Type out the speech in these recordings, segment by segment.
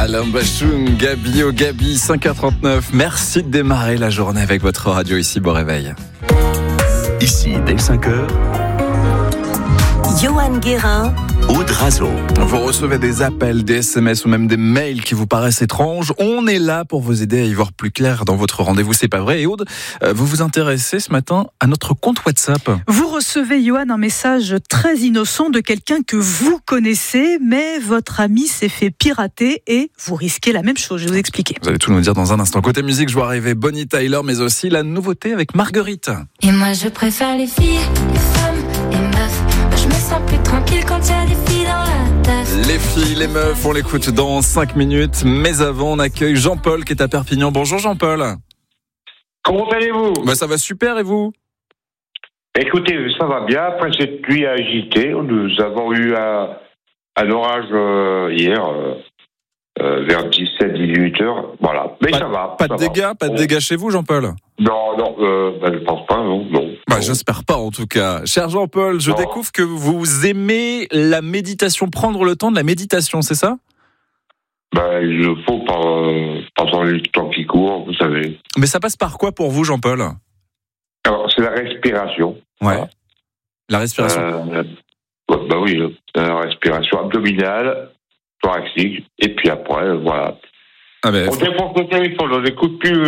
Alain Bachung, Gabi au Gabi, 5h39. Merci de démarrer la journée avec votre radio ici. Bon réveil. Ici, dès 5h, Johan Guérin, Aude Razo. Vous recevez des appels, des SMS ou même des mails qui vous paraissent étranges. On est là pour vous aider à y voir plus clair dans votre rendez-vous. C'est pas vrai. Et Aude, vous vous intéressez ce matin à notre compte WhatsApp. Vous recevez, Johan, un message très innocent de quelqu'un que vous connaissez, mais votre ami s'est fait pirater et vous risquez la même chose. Je vais vous expliquer. Vous allez tout nous dire dans un instant. Côté musique, je vois arriver Bonnie Tyler, mais aussi la nouveauté avec Marguerite. Et moi je préfère les filles, les femmes, les meufs. Je me sens plus tranquille quand il y a des filles dans la teuf. Les filles, les meufs, on l'écoute dans 5 minutes. Mais avant, on accueille Jean-Paul qui est à Perpignan. Bonjour Jean-Paul. Comment allez-vous ? Ça va super et vous ? Écoutez, ça va bien. Après cette nuit agitée, nous avons eu un orage hier vers 17-18 heures. Voilà. Mais ça va. Pas de dégâts chez vous, Jean-Paul ? Non, je pense pas, non. J'espère pas en tout cas. Cher Jean-Paul, je découvre que vous aimez la méditation, prendre le temps de la méditation, c'est ça ? Il le faut pendant le temps qui court, vous savez. Mais ça passe par quoi pour vous, Jean-Paul ? Alors, c'est la respiration. Ouais. Voilà. La respiration. Oui, la respiration abdominale, thoracique, et puis après, voilà. On dépense le téléphone, on n'écoute plus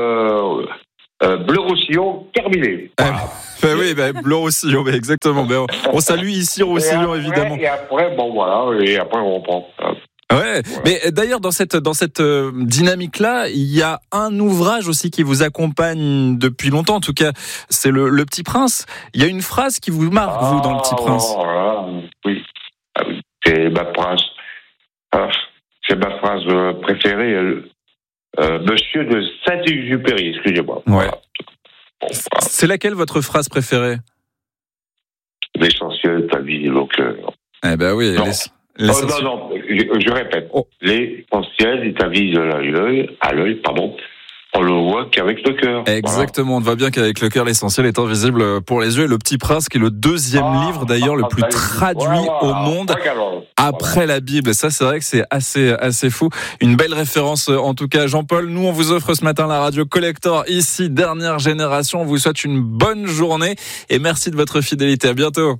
Bleu Roussillon, terminé. Voilà. Bleu Roussillon, exactement. On salue ici Roussillon, évidemment. Et après, on reprend. Ouais, mais d'ailleurs dans cette dynamique-là, il y a un ouvrage aussi qui vous accompagne depuis longtemps. En tout cas, c'est le Petit Prince. Il y a une phrase qui vous marque, vous, dans le Petit Prince. Oui, c'est ma phrase. C'est ma phrase préférée. Monsieur de Saint-Exupéry, excusez-moi. Ouais. C'est laquelle votre phrase préférée ? L'essentiel est à vivre au cœur. Eh ben oui. Non, je répète. L'essentiel est à vivre à l'œil, on le voit qu'avec le cœur. Exactement, voilà. On voit bien qu'avec le cœur, l'essentiel est invisible pour les yeux. Et le Petit Prince, qui est le deuxième livre d'ailleurs le plus traduit au monde après la Bible. Ça, c'est vrai que c'est assez fou. Une belle référence en tout cas. Jean-Paul, nous on vous offre ce matin la radio Collector, ici, dernière génération. On vous souhaite une bonne journée et merci de votre fidélité. À bientôt.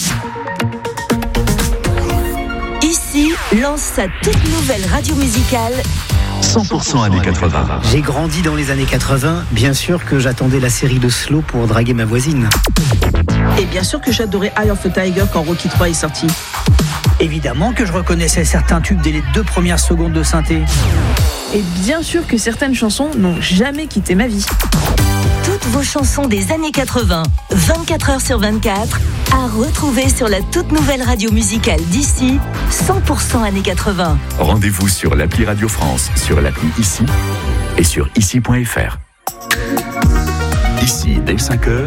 Ici lance sa toute nouvelle radio musicale 100% années 80. J'ai grandi dans les années 80. Bien sûr que j'attendais la série de Slow pour draguer ma voisine. Et bien sûr que j'adorais Eye of the Tiger quand Rocky 3 est sorti. Évidemment que je reconnaissais certains tubes dès les 2 premières secondes de synthé. Et bien sûr que certaines chansons n'ont jamais quitté ma vie. Toutes vos chansons des années 80, 24 heures sur 24, à retrouver sur la toute nouvelle radio musicale d'ici, 100% années 80. Rendez-vous sur l'appli Radio France, sur l'appli Ici et sur ici.fr. Ici, dès 5h.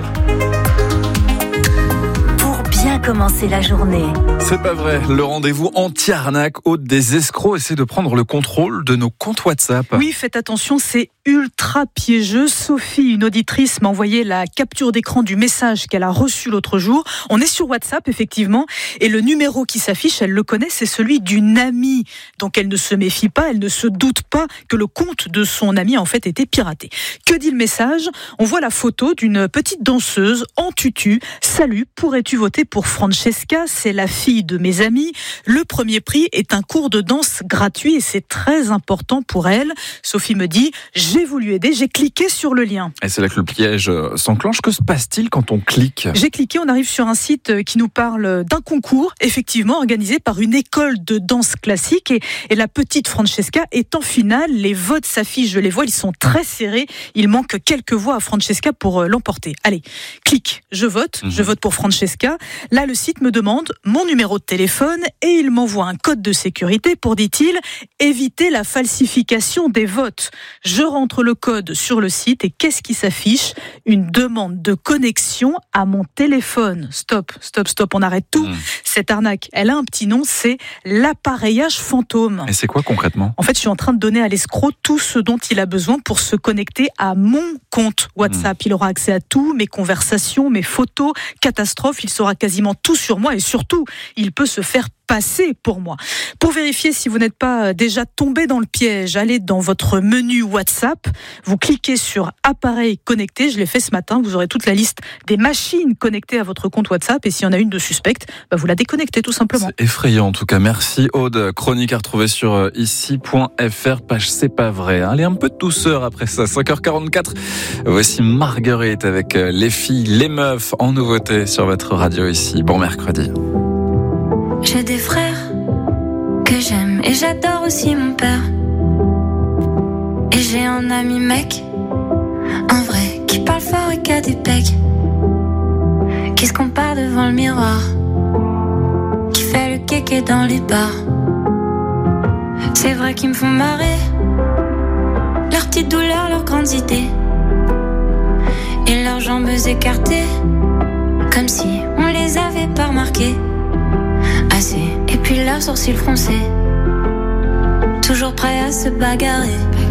Bien commencer la journée. C'est pas vrai, le rendez-vous anti-arnaque, hôte des escrocs, essaie de prendre le contrôle de nos comptes WhatsApp. Oui, faites attention, c'est ultra piégeux. Sophie, une auditrice, m'a envoyé la capture d'écran du message qu'elle a reçu l'autre jour. On est sur WhatsApp, effectivement, et le numéro qui s'affiche, elle le connaît, c'est celui d'une amie. Donc elle ne se méfie pas, elle ne se doute pas que le compte de son amie, en fait, était piraté. Que dit le message ? On voit la photo d'une petite danseuse en tutu. Salut, pourrais-tu voter pour Francesca, c'est la fille de mes amis. Le premier prix est un cours de danse gratuit et c'est très important pour elle. Sophie me dit, j'ai voulu aider, j'ai cliqué sur le lien. Et c'est là que le piège s'enclenche. Que se passe-t-il quand on clique ? J'ai cliqué, on arrive sur un site qui nous parle d'un concours, effectivement organisé par une école de danse classique et la petite Francesca est en finale. Les votes s'affichent, je les vois, ils sont très serrés. Il manque quelques voix à Francesca pour l'emporter. Allez, clique, je vote pour Francesca. Là, le site me demande mon numéro de téléphone et il m'envoie un code de sécurité pour, dit-il, éviter la falsification des votes. Je rentre le code sur le site et qu'est-ce qui s'affiche ? Une demande de connexion à mon téléphone. Stop, on arrête tout. Cette arnaque, elle a un petit nom, c'est l'appareillage fantôme. Et c'est quoi concrètement ? En fait, je suis en train de donner à l'escroc tout ce dont il a besoin pour se connecter à mon compte WhatsApp. Il aura accès à tout, mes conversations, mes photos. Catastrophe, il saura quasiment tout sur moi et surtout, il peut se faire passer pour moi. Pour vérifier si vous n'êtes pas déjà tombé dans le piège, allez dans votre menu WhatsApp, vous cliquez sur appareil connecté, je l'ai fait ce matin, vous aurez toute la liste des machines connectées à votre compte WhatsApp et s'il y en a une de suspecte, vous la déconnectez tout simplement. C'est effrayant en tout cas, merci Aude. Chronique à retrouver sur ici.fr, page C'est pas vrai. Allez, un peu de douceur après ça, 5h44. Voici Marguerite avec les filles, les meufs en nouveauté sur votre radio ici. Bon mercredi. J'ai des frères que j'aime et j'adore aussi mon père. Et j'ai un ami mec, un vrai, qui parle fort et qui a des pecs, qui se compare devant le miroir, qui fait le kéké dans les bars. C'est vrai qu'ils me font marrer, leurs petites douleurs, leurs grandes idées, et leurs jambes écartées, comme si on les avait pas remarquées. Assez, et puis leurs sourcils froncés, toujours prêts à se bagarrer.